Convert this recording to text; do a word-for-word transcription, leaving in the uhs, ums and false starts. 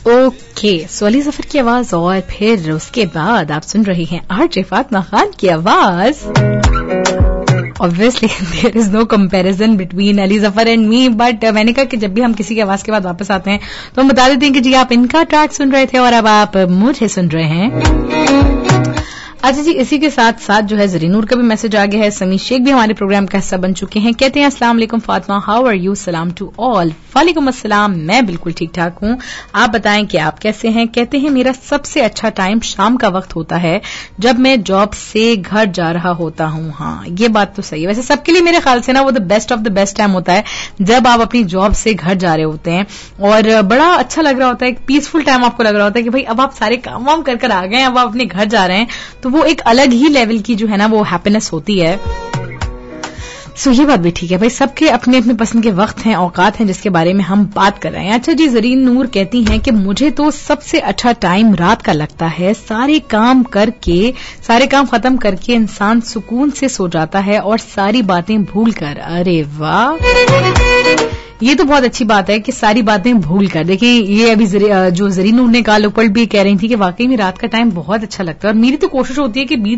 Okay, सो अली जफर की आवाज और फिर उसके बाद आप सुन रहे हैं आरजे फातिमा खान की आवाज। Obviously there is no comparison between Ali Zafar and me, but मैंने कहा कि जब भी हम किसी की आवाज के बाद वापस आते हैं तो हम बता देते हैं कि जी आप इनका ट्रैक सुन रहे थे और अब आप मुझे सुन रहे हैं। अच्छा जी, इसी के साथ साथ जो है जरीनूर का भी मैसेज आ गया है। समी शेख भी हमारे प्रोग्राम का हिस्सा बन चुके हैं। कहते हैं अस्सलाम वालेकुम फातिमा, हाउ आर यू? सलाम टू ऑल। वालेकुम अस्सलाम, मैं बिल्कुल ठीक ठाक हूं, आप बताएं कि आप कैसे हैं? कहते हैं मेरा सबसे अच्छा टाइम शाम का वक्त होता है जब मैं जॉब से घर जा रहा होता हूं। हाँ, ये बात तो सही है। वैसे सबके लिए मेरे ख्याल से ना वो the best of the best time होता है जब आप अपनी जॉब से घर जा रहे होते हैं और बड़ा अच्छा लग रहा होता है, एक पीसफुल टाइम आपको लग रहा होता है कि भाई अब आप सारे काम वाम कर कर आ गए हैं, अब आप अपने घर जा रहे हैं, तो वो एक अलग ही लेवल की जो है ना वो हैप्पीनेस होती है। सो so, ये बात भी ठीक है भाई, सबके अपने अपने पसंद के वक्त हैं, औकात हैं जिसके बारे में हम बात कर रहे हैं। अच्छा जी, जरीन नूर कहती हैं कि मुझे तो सबसे अच्छा टाइम रात का लगता है। सारे काम करके सारे काम खत्म करके इंसान सुकून से सो जाता है और सारी बातें भूल कर। अरे वाह, ये तो बहुत अच्छी बात है कि सारी बातें भूल कर। देखिए ये अभी जरी, जो जरीन नूर ने कहा, लोकपल भी कह रही थी कि वाकई में रात का टाइम बहुत अच्छा लगता है और मेरी तो कोशिश होती है कि बीच